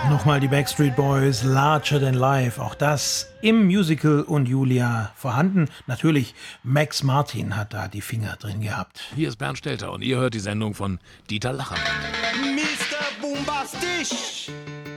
Nochmal die Backstreet Boys, Larger Than Life, auch das im Musical und Julia vorhanden. Natürlich, Max Martin hat da die Finger drin gehabt. Hier ist Bernd Stelter und ihr hört die Sendung von Dieter Lachermann. Mr. Bombastisch.